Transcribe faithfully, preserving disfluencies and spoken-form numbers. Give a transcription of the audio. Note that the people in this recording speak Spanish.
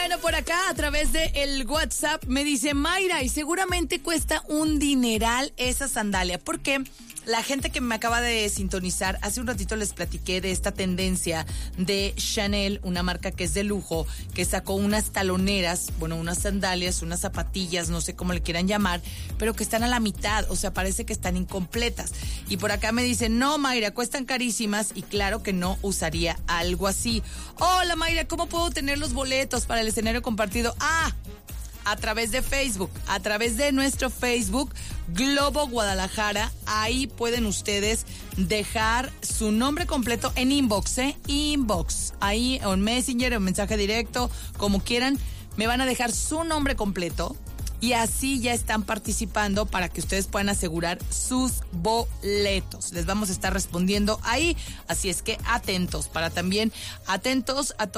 Bueno, por acá a través de el WhatsApp me dice Mayra, y seguramente cuesta un dineral esa sandalia, porque la gente que me acaba de sintonizar, hace un ratito les platiqué de esta tendencia de Chanel, una marca que es de lujo, que sacó unas taloneras, bueno, unas sandalias, unas zapatillas, no sé cómo le quieran llamar, pero que están a la mitad, o sea, parece que están incompletas. Y por acá me dicen, no, Mayra, cuestan carísimas, y claro que no usaría algo así. Hola, Mayra, ¿cómo puedo tener los boletos para el escenario compartido? Ah, a través de Facebook, a través de nuestro Facebook, Globo Guadalajara. Ahí pueden ustedes dejar su nombre completo en inbox, ¿eh? Inbox. Ahí, o en Messenger, o en mensaje directo, como quieran. Me van a dejar su nombre completo y así ya están participando para que ustedes puedan asegurar sus boletos. Les vamos a estar respondiendo ahí, así es que atentos, para también atentos a todos.